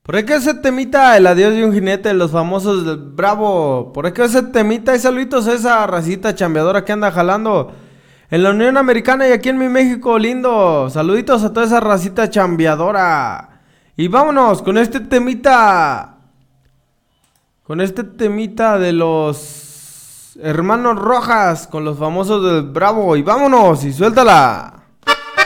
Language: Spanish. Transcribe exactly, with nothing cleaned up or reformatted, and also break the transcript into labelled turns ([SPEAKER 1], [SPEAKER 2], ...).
[SPEAKER 1] Por ahí que ese temita, el adiós de un jinete, los famosos del Bravo. Por ahí que ese temita, y saluditos a esa racita chambeadora que anda jalando en la Unión Americana y aquí en mi México lindo. Saluditos a toda esa racita chambeadora. Y vámonos con este temita. Con este temita de los hermanos Rojas, con los famosos del Bravo. Y vámonos, y suéltala.